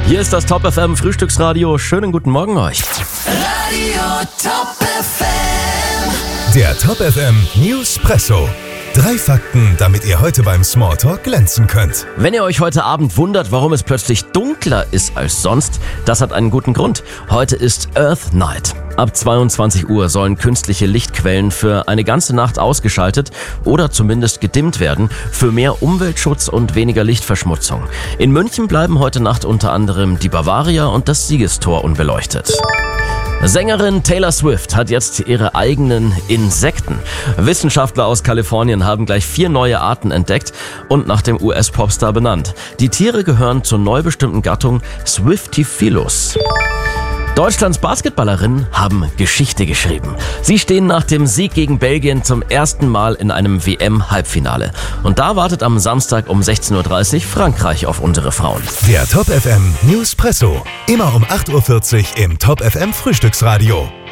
Hier ist das Top FM Frühstücksradio. Schönen guten Morgen euch. Radio Top FM. Der Top FM Newspresso. 3 Fakten, damit ihr heute beim Smalltalk glänzen könnt. Wenn ihr euch heute Abend wundert, warum es plötzlich dunkler ist als sonst, das hat einen guten Grund. Heute ist Earth Night. Ab 22 Uhr sollen künstliche Lichtquellen für eine ganze Nacht ausgeschaltet oder zumindest gedimmt werden, für mehr Umweltschutz und weniger Lichtverschmutzung. In München bleiben heute Nacht unter anderem die Bavaria und das Siegestor unbeleuchtet. Sängerin Taylor Swift hat jetzt ihre eigenen Insekten. Wissenschaftler aus Kalifornien haben gleich 4 neue Arten entdeckt und nach dem US-Popstar benannt. Die Tiere gehören zur neu bestimmten Gattung Swiftophilus. Deutschlands Basketballerinnen haben Geschichte geschrieben. Sie stehen nach dem Sieg gegen Belgien zum ersten Mal in einem WM-Halbfinale. Und da wartet am Samstag um 16:30 Uhr Frankreich auf unsere Frauen. Der Top FM Newspresso. Immer um 8:40 Uhr im Top FM Frühstücksradio.